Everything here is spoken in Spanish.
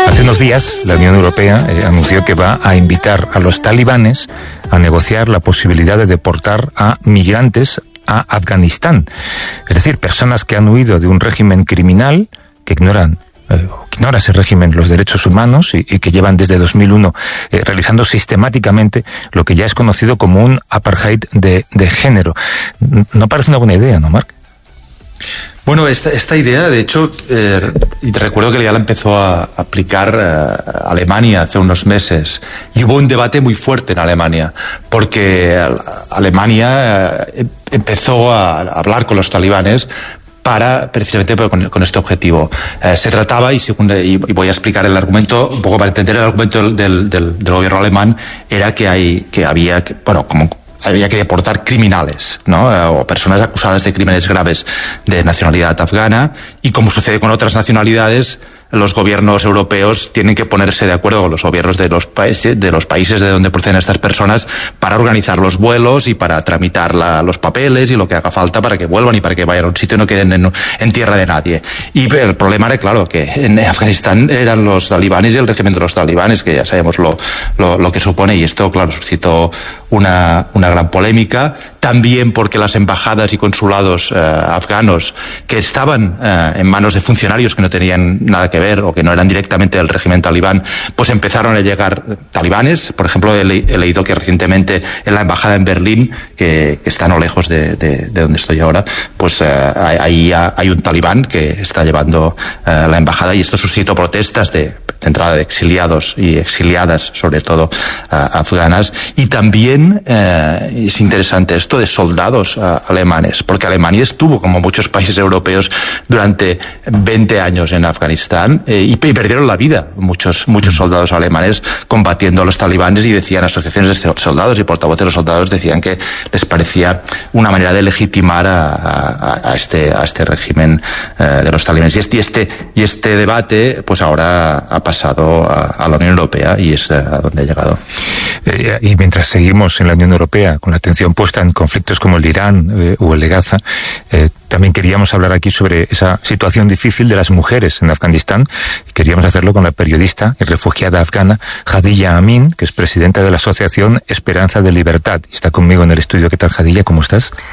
Hace unos días, la Unión Europea anunció que va a invitar a los talibanes a negociar la posibilidad de deportar a migrantes a Afganistán. Es decir, personas que han huido de un régimen criminal, que ignora ese régimen los derechos humanos y que llevan desde 2001 realizando sistemáticamente lo que ya es conocido como un apartheid de género. ¿No parece una buena idea, no, Marc? Bueno, esta idea, de hecho, recuerdo que ya la empezó a aplicar Alemania hace unos meses, y hubo un debate muy fuerte en Alemania, porque Alemania empezó a hablar con los talibanes precisamente con este objetivo. Se trataba, y voy a explicar el argumento, un poco para entender el argumento del gobierno alemán, era que había que deportar criminales, ¿no? O personas acusadas de crímenes graves de nacionalidad afgana, y como sucede con otras nacionalidades, los gobiernos europeos tienen que ponerse de acuerdo con los gobiernos de los países de donde proceden estas personas para organizar los vuelos y para tramitar los papeles y lo que haga falta para que vuelvan y para que vayan a un sitio y no queden en tierra de nadie. Y el problema era, claro, que en Afganistán eran los talibanes y el régimen de los talibanes, que ya sabemos lo que supone, y esto, claro, suscitó una gran polémica, también porque las embajadas y consulados afganos, que estaban en manos de funcionarios que no tenían nada que ver o que no eran directamente del régimen talibán, pues empezaron a llegar talibanes. Por ejemplo, he leído que recientemente en la embajada en Berlín, que está no lejos de donde estoy ahora, pues ahí hay un talibán que está llevando la embajada, y esto suscitó protestas de entrada de exiliados y exiliadas, sobre todo afganas, y también es interesante esto de soldados alemanes, porque Alemania estuvo, como muchos países europeos, durante 20 años en Afganistán, y perdieron la vida muchos soldados alemanes combatiendo a los talibanes, y decían, asociaciones de soldados y portavoces de los soldados decían que les parecía una manera de legitimar a este régimen de los talibanes. Y este debate, pues ahora ha pasado a la Unión Europea, y es a donde ha llegado. Y mientras seguimos en la Unión Europea con la atención puesta en conflictos como el de Irán o el de Gaza, también queríamos hablar aquí sobre esa situación difícil de las mujeres en Afganistán. Queríamos hacerlo con la periodista y refugiada afgana Hadilla Amin, que es presidenta de la asociación Esperanza de Libertad. Está conmigo en el estudio. ¿Qué tal, Hadilla? ¿Cómo estás?